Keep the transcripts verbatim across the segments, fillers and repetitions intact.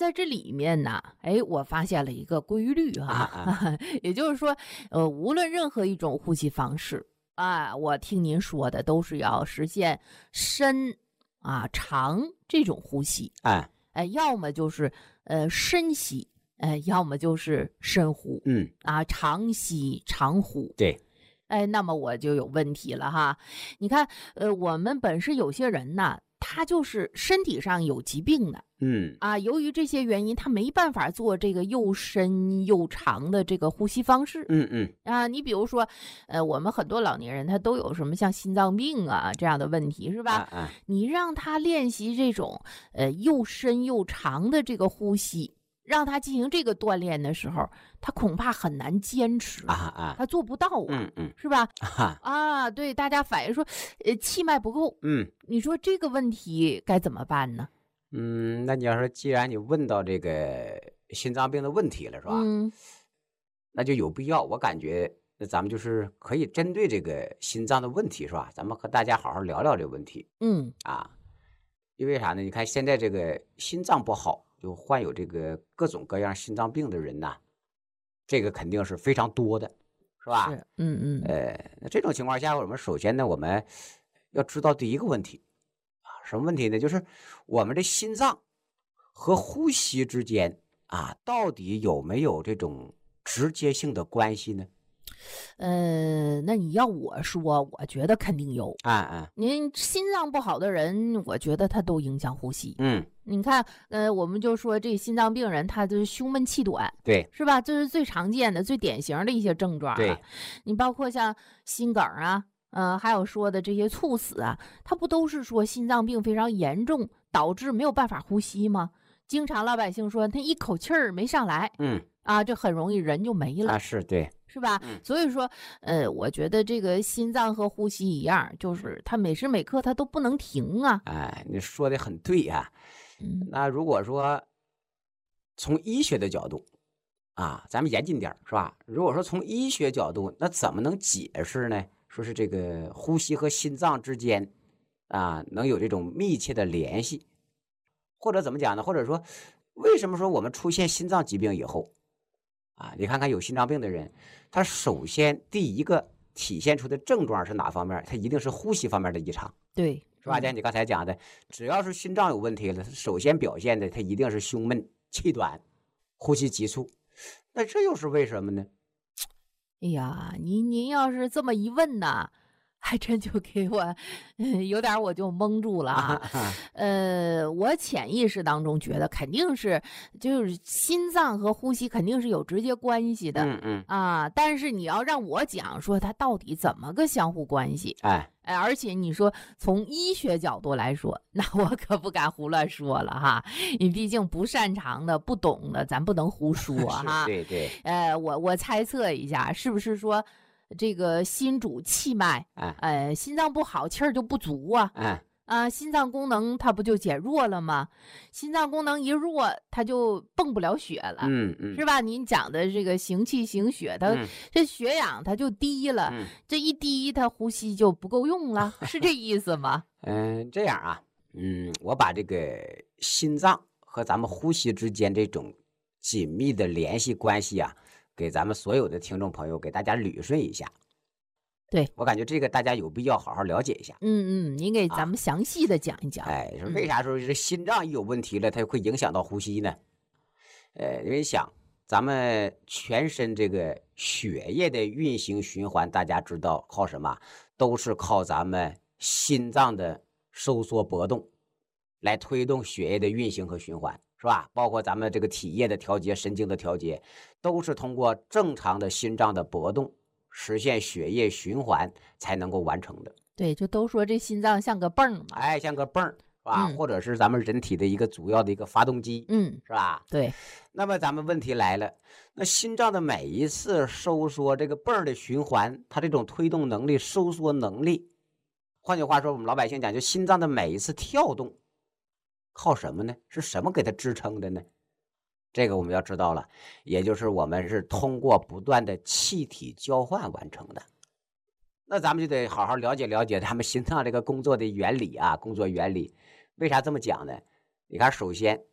在这里面呢，哎，我发现了一个规律哈、啊啊、也就是说，呃，无论任何一种呼吸方式啊，我听您说的都是要实现深啊长这种呼吸， 哎， 哎，要么就是呃深吸，哎，要么就是深呼， 嗯啊，长吸长呼， 对， 哎，那么我就有问题了哈。你看，呃，我们本是有些人呢，他就是身体上有疾病的嗯啊，由于这些原因，他没办法做这个又深又长的这个呼吸方式。 嗯嗯啊，你比如说，呃，我们很多老年人他都有什么像心脏病啊这样的问题，是吧？ 啊啊你让他练习这种呃又深又长的这个呼吸，让他进行这个锻炼的时候，他恐怕很难坚持啊啊， 他做不到啊， 嗯嗯是吧？ 哈啊，对，大家反映说，呃，气脉不够。 嗯你说这个问题该怎么办呢？ 嗯，那你要说，既然你问到这个心脏病的问题了，是吧？ 嗯那就有必要，我感觉那咱们就是可以针对这个心脏的问题，是吧？咱们和大家好好聊聊这个问题嗯啊。因为啥呢？你看现在这个心脏不好，就患有这个各种各样心脏病的人呐，这个肯定是非常多的，是吧？ 是嗯嗯呃，那这种情况下，我们首先呢，我们要知道第一个问题啊，什么问题呢？就是我们的心脏和呼吸之间啊，到底有没有这种直接性的关系呢？ 呃，那你要我说，我觉得肯定有。 啊啊， 您心脏不好的人，我觉得他都影响呼吸。 嗯， 你看，呃，我们就说这心脏病人，他就是胸闷气短， 对是吧？这是最常见的、最典型的一些症状、啊。 对， 你包括像心梗啊，呃，还有说的这些猝死啊，它不都是说心脏病非常严重，导致没有办法呼吸吗？经常老百姓说他一口气儿没上来嗯啊，这很容易人就没了。 啊是对， 是吧？ 嗯所以说，呃，我觉得这个心脏和呼吸一样，就是它每时每刻它都不能停啊。 哎，你说的很对呀、 嗯那如果说从医学的角度啊，咱们严谨点儿是吧？如果说从医学角度，那怎么能解释呢？说是这个呼吸和心脏之间啊，能有这种密切的联系，或者怎么讲呢？或者说，为什么说我们出现心脏疾病以后啊，你看看有心脏病的人，他首先第一个体现出的症状是哪方面？他一定是呼吸方面的异常。 对， 是吧？ 嗯像你刚才讲的，只要是心脏有问题了，它首先表现的它一定是胸闷、气短、呼吸急促。那这又是为什么呢？ 哎呀，您您要是这么一问呐，还真就给我，呃有点儿我就蒙住了啊。呃，我潜意识当中觉得肯定是，就是心脏和呼吸肯定是有直接关系的。 嗯嗯， 啊，但是你要让我讲说它到底怎么个相互关系， 哎， 哎，而且你说从医学角度来说，那我可不敢胡乱说了哈，你毕竟不擅长的、不懂的，咱不能胡说是哈。 对对， 呃，我我猜测一下，是不是说这个心主气脉， 哎呃，心脏不好，气儿就不足啊？ 哎， 啊，心脏功能它不就减弱了吗？心脏功能一弱，它就泵不了血了。 嗯嗯， 是吧？您讲的这个行气行血，它、 嗯这血氧它就低了， 嗯这一低，它呼吸就不够用了，是这意思吗？ 嗯，这样啊，嗯，我把这个心脏和咱们呼吸之间这种紧密的联系关系啊，给咱们所有的听众朋友给大家捋顺一下。 对， 我感觉这个大家有必要好好了解一下。 嗯嗯，您给咱们详细的讲一讲。 哎，说为啥说这心脏一有问题了，它会影响到呼吸呢？呃，因为想咱们全身这个血液的运行循环，大家知道靠什么？都是靠咱们心脏的收缩搏动来推动血液的运行和循环，是吧？包括咱们这个体液的调节、神经的调节，都是通过正常的心脏的搏动，实现血液循环才能够完成的。 对，就都说这心脏像个泵嘛。 哎，像个泵儿，是吧？ 嗯或者是咱们人体的一个主要的一个发动机， 嗯， 是吧？ 对， 那么咱们问题来了，那心脏的每一次收缩，这个泵儿的循环，它这种推动能力、收缩能力，换句话说，我们老百姓讲，就心脏的每一次跳动，靠什么呢？是什么给它支撑的呢？这个我们要知道了，也就是我们是通过不断的气体交换完成的。那咱们就得好好了解了解他们心脏这个工作的原理啊，工作原理。为啥这么讲呢？你看，首先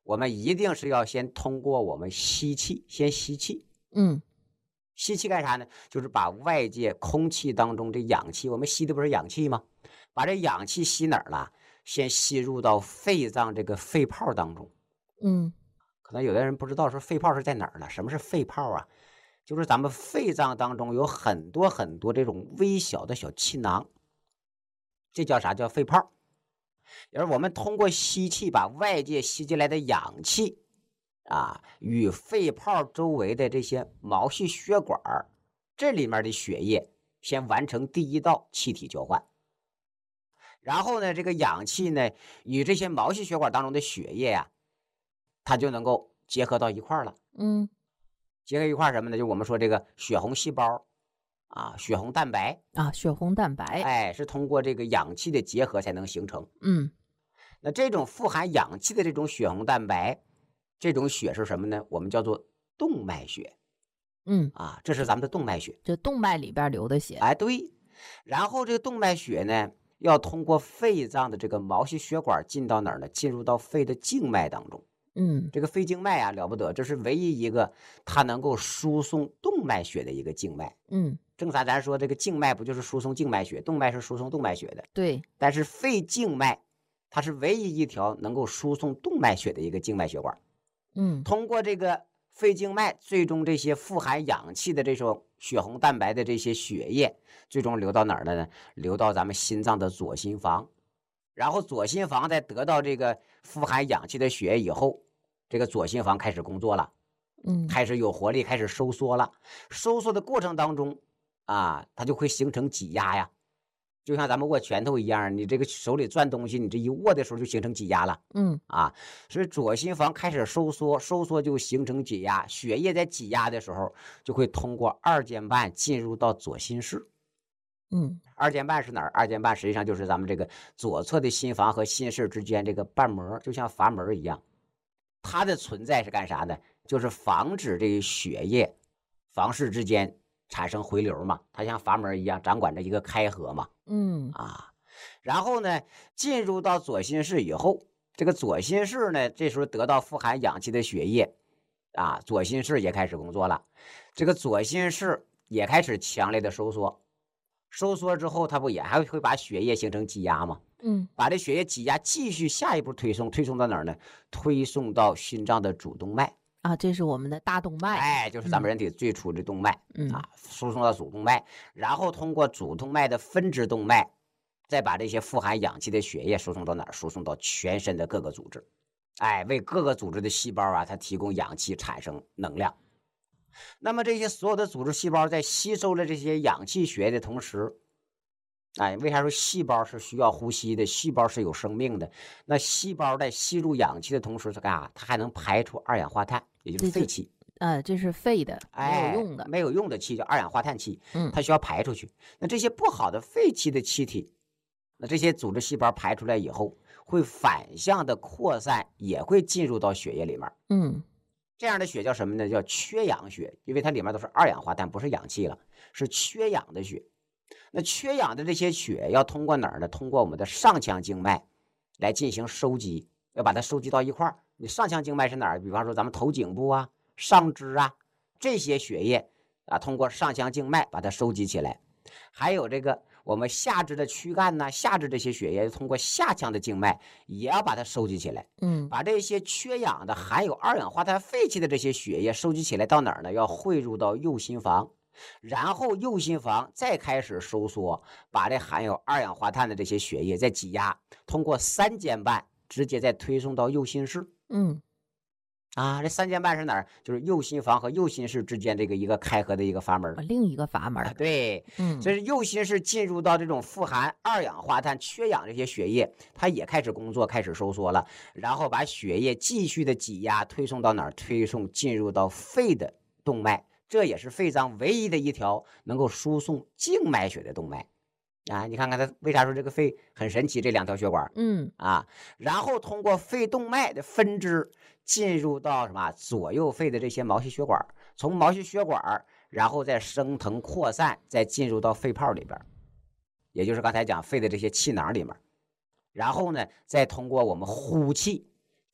我们一定是要先通过我们吸气，先吸气。 嗯， 吸气干啥呢？就是把外界空气当中的氧气，我们吸的不是氧气吗？把这氧气吸哪儿了？先吸入到肺脏这个肺泡当中。 嗯， 可能有的人不知道说肺泡是在哪儿了。什么是肺泡啊？就是咱们肺脏当中有很多很多这种微小的小气囊，这叫啥？叫肺泡。而我们通过吸气把外界吸进来的氧气啊，与肺泡周围的这些毛细血管这里面的血液先完成第一道气体交换，然后呢，这个氧气呢与这些毛细血管当中的血液呀、啊，它就能够结合到一块了。 嗯， 结合一块什么呢？就我们说这个血红细胞啊，血红蛋白啊，血红蛋白， 哎，是通过这个氧气的结合才能形成。 嗯， 那这种富含氧气的这种血红蛋白，这种血是什么呢？我们叫做动脉血。 嗯， 啊，这是咱们的动脉血， 这动脉里边流的血。 哎，对。然后这个动脉血呢，要通过肺脏的这个毛细血管进到哪儿呢？进入到肺的静脉当中。 嗯， 这个肺静脉啊，了不得，这是唯一一个它能够输送动脉血的一个静脉。 嗯， 正常咱说这个静脉不就是输送静脉血，动脉是输送动脉血的。 对。 但是肺静脉它是唯一一条能够输送动脉血的一个静脉血管。 嗯， 通过这个肺静脉，最终这些富含氧气的这种血红蛋白的这些血液，最终流到哪儿了呢？流到咱们心脏的左心房，然后左心房在得到这个富含氧气的血液以后，这个左心房开始工作了， 嗯， 开始有活力，开始收缩了。收缩的过程当中啊，它就会形成挤压呀，就像咱们握拳头一样，你这个手里攥东西，你这一握的时候就形成挤压了。 嗯， 啊，所以左心房开始收缩，收缩就形成挤压，血液在挤压的时候，就会通过二尖瓣进入到左心室。 嗯， 二尖瓣是哪儿？二尖瓣实际上就是咱们这个左侧的心房和心室之间这个瓣膜，就像阀门一样。它的存在是干啥呢？就是防止这个血液房室之间产生回流嘛，它像阀门一样掌管着一个开合嘛。 嗯， 啊，然后呢，进入到左心室以后，这个左心室呢，这时候得到富含氧气的血液，啊，左心室也开始工作了。这个左心室也开始强烈的收缩，收缩之后，它不也还会把血液形成挤压吗？ 嗯， 把这血液挤压继续下一步推送，推送到哪儿呢？推送到心脏的主动脉。 啊，这是我们的大动脉。 哎，就是咱们人体最初的动脉。 嗯， 啊，输送到主动脉，然后通过主动脉的分支动脉，再把这些富含氧气的血液输送到哪儿？输送到全身的各个组织，哎，为各个组织的细胞啊，它提供氧气，产生能量。那么这些所有的组织细胞在吸收了这些氧气血液的同时，哎，为啥说细胞是需要呼吸的？细胞是有生命的。那细胞在吸入氧气的同时，它干啥？它还能排出二氧化碳，也就是废气。 呃，这是废的，没有用的， 哎、没有用的气叫二氧化碳气， 嗯， 它需要排出去。那这些不好的废气的气体，那这些组织细胞排出来以后，会反向的扩散，也会进入到血液里面。 嗯， 这样的血叫什么呢？叫缺氧血，因为它里面都是二氧化碳，不是氧气了，是缺氧的血。那缺氧的这些血要通过哪儿呢？通过我们的上腔静脉来进行收集，要把它收集到一块儿。你上腔静脉是哪儿？比方说咱们头颈部啊、上肢啊，这些血液啊，通过上腔静脉把它收集起来。还有这个我们下肢的躯干呐、下肢这些血液通过下腔的静脉也要把它收集起来。 嗯， 把这些缺氧的、含有二氧化碳废气的这些血液收集起来到哪儿呢？要汇入到右心房。然后右心房再开始收缩，把这含有二氧化碳的这些血液再挤压，通过三尖瓣直接再推送到右心室。 嗯， 啊，这三尖瓣是哪儿？就是右心房和右心室之间这个一个开合的一个阀门。 另一个阀门。 啊，对， 嗯， 所以右心室进入到这种富含二氧化碳、缺氧这些血液，它也开始工作，开始收缩了，然后把血液继续的挤压，推送到哪儿？推送进入到肺的动脉。这也是肺脏唯一的一条能够输送静脉血的动脉啊！你看看它为啥说这个肺很神奇？这两条血管， 嗯啊，然后通过肺动脉的分支进入到什么左右肺的这些毛细血管，从毛细血管然后再升腾扩散，再进入到肺泡里边，也就是刚才讲肺的这些气囊里面，然后呢，再通过我们呼气，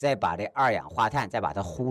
再把这二氧化碳再把它呼